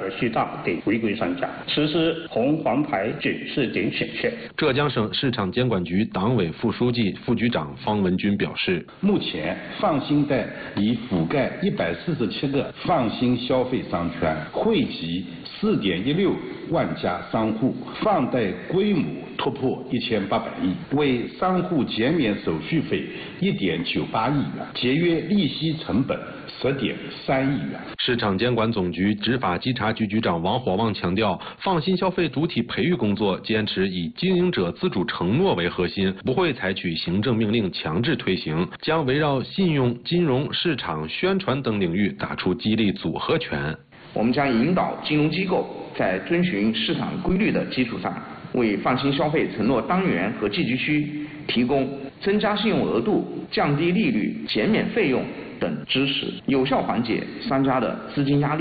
虚大的违规商家，实施红黄牌警示点显现。 浙江省市场监管局党委副书记、副局长方文军表示， 目前放心贷已覆盖147个放心消费商圈，惠及4.16万家商户，放贷规模突破1800亿，为商户减免手续费1.98亿元，节约利息成本10.3亿元。 市场监管总局执法稽查局局长王火旺强调，放心消费主体培育工作坚持以经营者自主承诺为核心，不会采取行政命令强制推行，将围绕信用、金融、市场、宣传等领域打出激励组合拳。 我们将引导金融机构在遵循市场规律的基础上，为放心消费承诺单元和寄居区提供增加信用额度、降低利率、减免费用等支持，有效缓解商家的资金压力。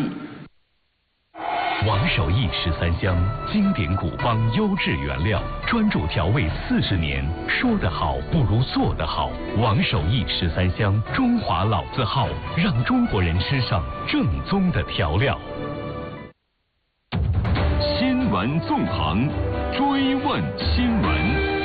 王守义13香，经典古方优质原料，专注调味40年。说得好不如做得好。王守义13香，中华老字号，让中国人吃上正宗的调料。新闻纵横，追问新闻。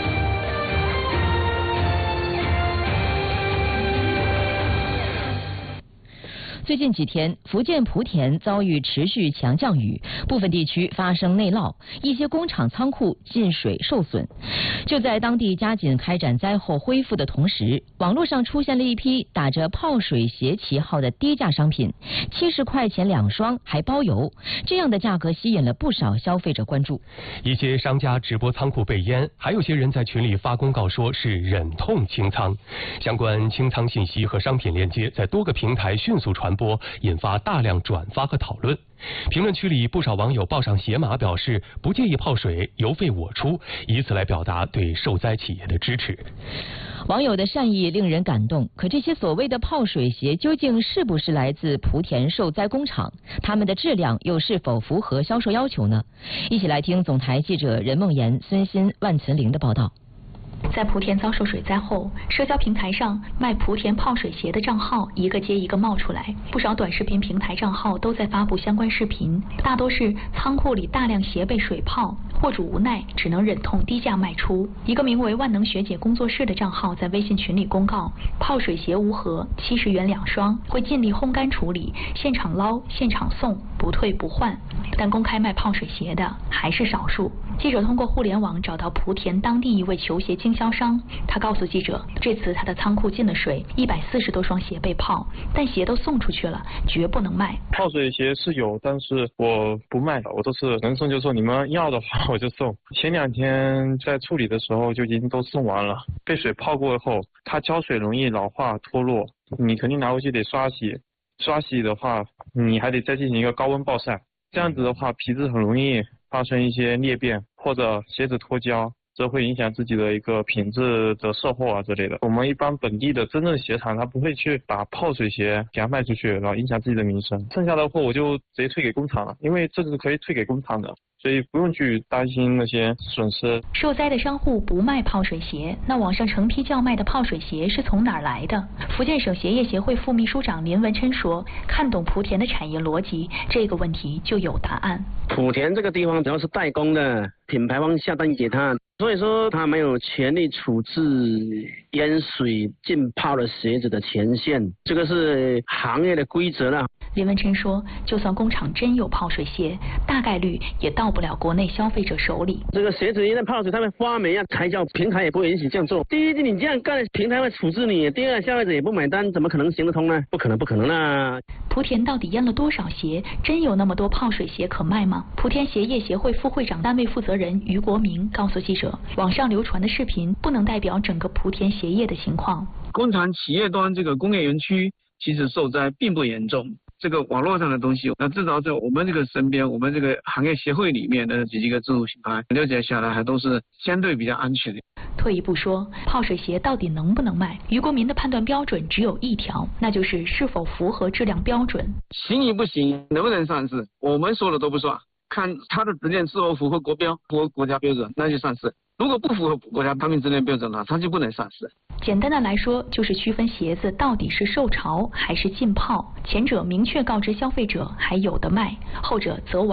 最近几天，福建莆田遭遇持续强降雨，部分地区发生内涝，一些工厂仓库进水受损。就在当地加紧开展灾后恢复的同时，网络上出现了一批打着泡水鞋旗号的低价商品，70块钱2双还包邮，这样的价格吸引了不少消费者关注。 一些商家直播仓库被淹，还有些人在群里发公告说是忍痛清仓。相关清仓信息和商品链接在多个平台迅速传播，引发大量转发和讨论。评论区里不少网友报上鞋码，表示不介意泡水，邮费我出，以此来表达对受灾企业的支持。 网友的善意令人感动，可这些所谓的泡水鞋究竟是不是来自莆田受灾工厂？它们的质量又是否符合销售要求呢？一起来听总台记者任梦妍、孙鑫、万存玲的报道。 在莆田遭受水灾后，社交平台上卖莆田泡水鞋的账号一个接一个冒出来，不少短视频平台账号都在发布相关视频，大多是仓库里大量鞋被水泡，货主无奈只能忍痛低价卖出。一个名为万能学姐工作室的账号在微信群里公告，泡水鞋无盒，70元2双，会尽力烘干处理，现场捞现场送，不退不换。但公开卖泡水鞋的还是少数。记者通过互联网找到莆田当地一位球鞋经销商，他告诉记者，这次他的仓库进了水，140多双鞋被泡，但鞋都送出去了，绝不能卖。 泡水鞋是有，但是我不卖，我都是能送就送，你们要的话我就送。前2天在处理的时候就已经都送完了。被水泡过后，它胶水容易老化脱落，你肯定拿回去得刷洗，刷洗的话你还得再进行一个高温暴晒，这样子的话皮质很容易发生一些裂变，或者鞋子脱胶，这会影响自己的一个品质的售后啊之类的。我们一般本地的真正鞋厂，他不会去把泡水鞋给它卖出去，然后影响自己的名声。剩下的货我就直接退给工厂了，因为这个是可以退给工厂的，所以不用去担心那些损失。 受灾的商户不卖泡水鞋，那网上成批叫卖的泡水鞋是从哪儿来的？福建省鞋业协会副秘书长林文琛说，看懂莆田的产业逻辑，这个问题就有答案。 莆田这个地方主要是代工的，品牌方下单给他，所以说他没有权利处置淹水浸泡的鞋子的权限，这个是行业的规则了。 林文琛说，就算工厂真有泡水鞋，大概率也到不了国内消费者手里。 这个鞋子一旦泡水，它会发霉啊，才叫平台也不会允许这样做。第一，你这样干，平台会处置你；第二，消费者也不买单，怎么可能行得通呢？不可能啊！ 莆田到底淹了多少鞋？真有那么多泡水鞋可卖吗？莆田鞋业协会副会长单位负责人于国明告诉记者，网上流传的视频不能代表整个莆田鞋业的情况。 工厂企业端这个工业园区其实受灾并不严重。这个网络上的东西，那至少在我们这个身边，我们这个行业协会里面的几个自主品牌了解下来，还都是相对比较安全的。 退一步说，泡水鞋到底能不能卖？于国民的判断标准只有一条，那就是是否符合质量标准。 行与不行，能不能上市，我们说的都不算，看它的质量是否符合国标、符合国家标准，那就上市。如果不符合国家产品质量标准的话，它就不能上市。 简单的来说，就是区分鞋子到底是受潮还是浸泡，前者明确告知消费者还有的卖，后者则